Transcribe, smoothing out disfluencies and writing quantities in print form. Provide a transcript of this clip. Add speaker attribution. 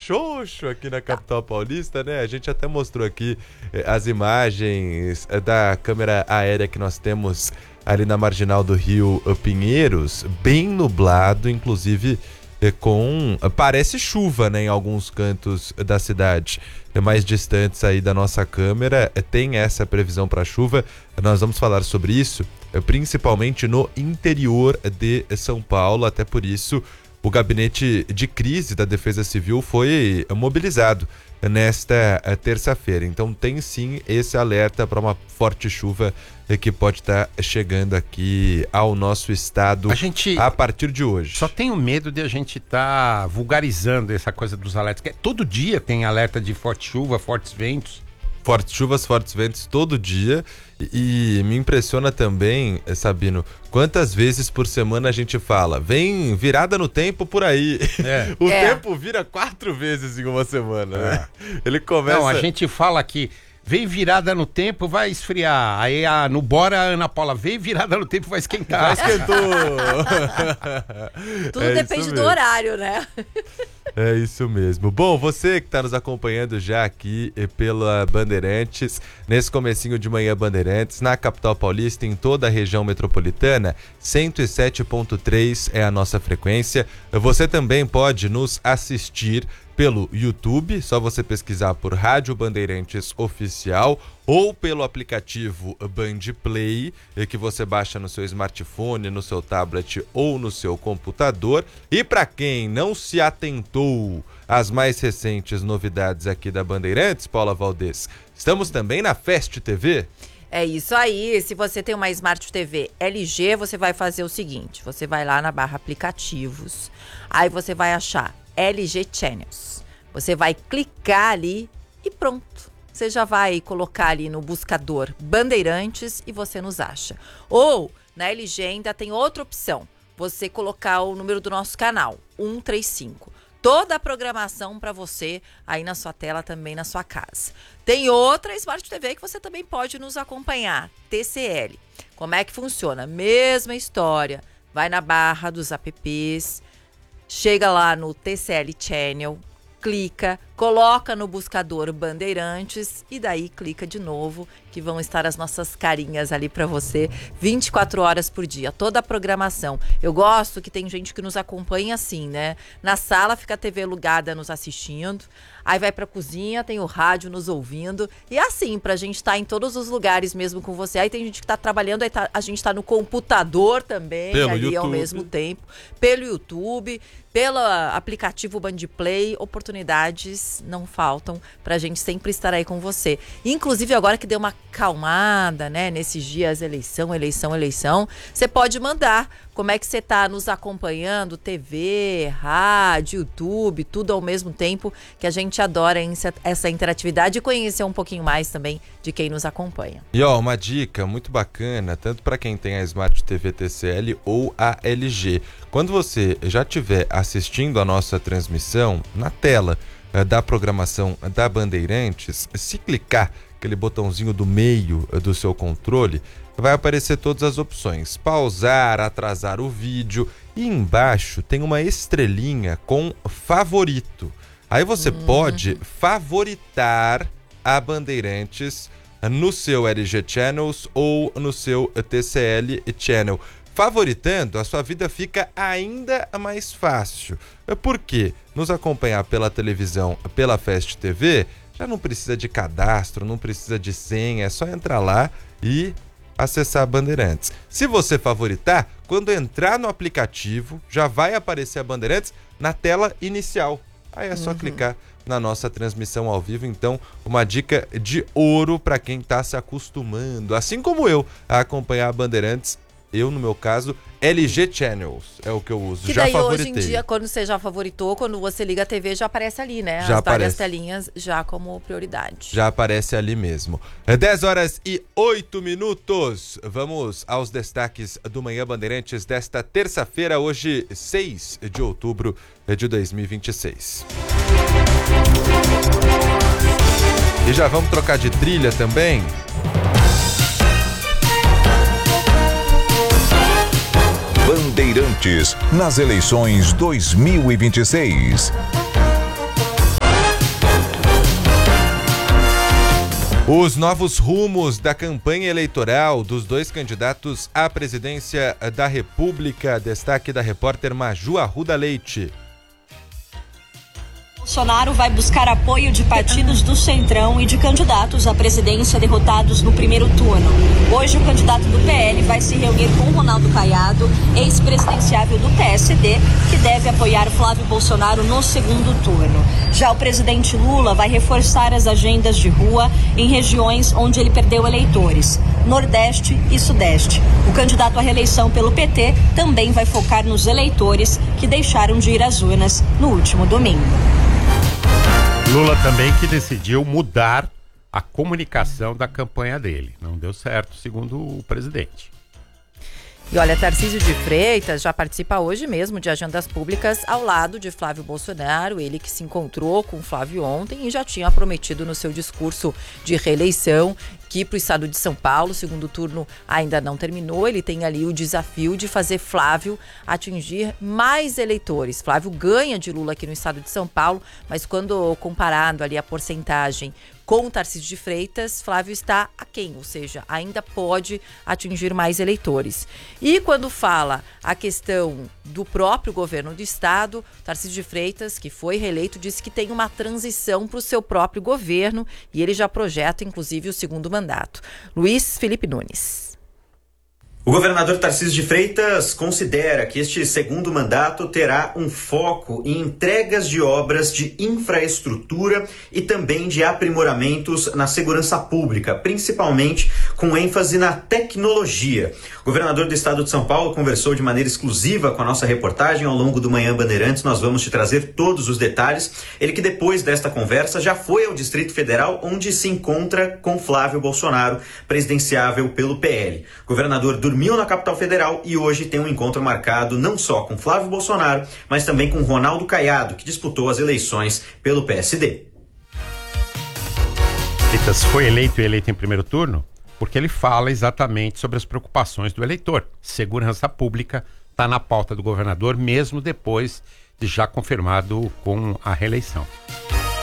Speaker 1: xoxo aqui na capital paulista, né? A gente até mostrou aqui as imagens da câmera aérea que nós temos ali na marginal do Rio Pinheiros, bem nublado, inclusive parece chuva, né, em alguns cantos da cidade mais distantes aí da nossa câmera, tem essa previsão para chuva. Nós vamos falar sobre isso, principalmente no interior de São Paulo, até por isso o gabinete de crise da Defesa Civil foi mobilizado nesta terça-feira. Então tem sim esse alerta para uma forte chuva que pode estar chegando aqui ao nosso estado a partir de hoje.
Speaker 2: Só tenho medo de a gente estar vulgarizando essa coisa dos alertas. Todo dia tem alerta de forte chuva, fortes ventos.
Speaker 1: Fortes chuvas, fortes ventos todo dia. E me impressiona também, Sabino, quantas vezes por semana a gente fala, vem virada no tempo por aí. O tempo vira 4 vezes em uma semana, né? Ele começa...
Speaker 2: Não, a gente fala que vem virada no tempo, vai esfriar. Aí no Bora, a Ana Paula, vem virada no tempo, vai esquentar.
Speaker 1: Já esquentou.
Speaker 3: Tudo depende do horário, né?
Speaker 1: É isso mesmo. Bom, você que está nos acompanhando já aqui pela Bandeirantes, nesse comecinho de manhã Bandeirantes, na capital paulista, em toda a região metropolitana, 107.3 é a nossa frequência. Você também pode nos assistir pelo YouTube, só você pesquisar por Rádio Bandeirantes Oficial ou pelo aplicativo Band Play, que você baixa no seu smartphone, no seu tablet ou no seu computador. E para quem não se atentou às mais recentes novidades aqui da Bandeirantes, Paula Valdez, estamos também na Fast TV.
Speaker 3: É isso aí, se você tem uma Smart TV LG, você vai fazer o seguinte, você vai lá na barra aplicativos, aí você vai achar LG Channels. Você vai clicar ali e pronto. Você já vai colocar ali no buscador Bandeirantes e você nos acha. Ou, na LG ainda tem outra opção. Você colocar o número do nosso canal, 135. Toda a programação para você aí na sua tela, também na sua casa. Tem outra Smart TV que você também pode nos acompanhar, TCL. Como é que funciona? Mesma história. Vai na barra dos apps, chega lá no TCL Channel, clica, coloca no buscador Bandeirantes e daí clica de novo, que vão estar as nossas carinhas ali para você 24 horas por dia, toda a programação. Eu gosto que tem gente que nos acompanha assim, né? Na sala fica a TV ligada nos assistindo, aí vai pra cozinha, tem o rádio nos ouvindo, e assim, pra gente estar em todos os lugares mesmo com você. Aí tem gente que tá trabalhando, aí a gente tá no computador também,
Speaker 1: pelo
Speaker 3: ali
Speaker 1: YouTube.
Speaker 3: Ao mesmo tempo, pelo YouTube, pelo aplicativo Band Play, oportunidades não faltam pra gente sempre estar aí com você. Inclusive agora que deu uma acalmada, né, nesses dias, eleição, você pode mandar como é que você tá nos acompanhando, TV, rádio, YouTube, tudo ao mesmo tempo, que a gente adora essa interatividade e conhecer um pouquinho mais também de quem nos acompanha.
Speaker 1: E ó, uma dica muito bacana, tanto para quem tem a Smart TV TCL ou a LG. Quando você já estiver assistindo a nossa transmissão, na tela da programação da Bandeirantes, se clicar aquele botãozinho do meio do seu controle, vai aparecer todas as opções: pausar, atrasar o vídeo, e embaixo tem uma estrelinha com favorito. Aí você pode favoritar a Bandeirantes no seu LG Channels ou no seu TCL Channel. Favoritando, a sua vida fica ainda mais fácil. Por quê? Nos acompanhar pela televisão, pela Fast TV, já não precisa de cadastro, não precisa de senha, é só entrar lá e acessar a Bandeirantes. Se você favoritar, quando entrar no aplicativo, já vai aparecer a Bandeirantes na tela inicial. Aí é só clicar na nossa transmissão ao vivo. Então, uma dica de ouro para quem está se acostumando, assim como eu, a acompanhar a Bandeirantes. Eu, no meu caso, LG Channels é o que eu uso.
Speaker 3: Que
Speaker 1: já
Speaker 3: daí
Speaker 1: favoritei.
Speaker 3: Hoje em dia, quando você já favoritou, quando você liga a TV, já aparece ali, né?
Speaker 1: Já
Speaker 3: As várias
Speaker 1: aparece.
Speaker 3: telinhas já como prioridade.
Speaker 1: Já aparece ali mesmo. 10h08. Vamos aos destaques do Manhã Bandeirantes desta terça-feira, hoje 6 de outubro de 2026. E já vamos trocar de trilha também.
Speaker 4: Bandeirantes nas eleições 2026.
Speaker 1: Os novos rumos da campanha eleitoral dos dois candidatos à presidência da República. Destaque da repórter Maju Arruda Leite.
Speaker 4: Bolsonaro vai buscar apoio de partidos do Centrão e de candidatos à presidência derrotados no primeiro turno. Hoje, o candidato do PL vai se reunir com Ronaldo Caiado, ex-presidenciável do PSD, que deve apoiar Flávio Bolsonaro no segundo turno. Já o presidente Lula vai reforçar as agendas de rua em regiões onde ele perdeu eleitores, Nordeste e Sudeste. O candidato à reeleição pelo PT também vai focar nos eleitores que deixaram de ir às urnas no último domingo.
Speaker 2: Lula também que decidiu mudar a comunicação da campanha dele. Não deu certo, segundo o presidente.
Speaker 3: E olha, Tarcísio de Freitas já participa hoje mesmo de agendas públicas ao lado de Flávio Bolsonaro, ele que se encontrou com Flávio ontem e já tinha prometido no seu discurso de reeleição que para o estado de São Paulo, o segundo turno ainda não terminou, ele tem ali o desafio de fazer Flávio atingir mais eleitores. Flávio ganha de Lula aqui no estado de São Paulo, mas quando comparado ali a porcentagem com o Tarcísio de Freitas, Flávio está aquém, ou seja, ainda pode atingir mais eleitores. E quando fala a questão do próprio governo do estado, Tarcísio de Freitas, que foi reeleito, disse que tem uma transição para o seu próprio governo e ele já projeta, inclusive, o segundo mandato. Luiz Felipe Nunes.
Speaker 5: O governador Tarcísio de Freitas considera que este segundo mandato terá um foco em entregas de obras de infraestrutura e também de aprimoramentos na segurança pública, principalmente com ênfase na tecnologia. O governador do estado de São Paulo conversou de maneira exclusiva com a nossa reportagem ao longo do Manhã Bandeirantes. Nós vamos te trazer todos os detalhes. Ele que depois desta conversa já foi ao Distrito Federal, onde se encontra com Flávio Bolsonaro, presidenciável pelo PL. O governador dormiu na capital federal e hoje tem um encontro marcado não só com Flávio Bolsonaro, mas também com Ronaldo Caiado, que disputou as eleições pelo PSD.
Speaker 2: Freitas foi eleito em primeiro turno porque ele fala exatamente sobre as preocupações do eleitor. Segurança pública está na pauta do governador, mesmo depois de já confirmado com a reeleição.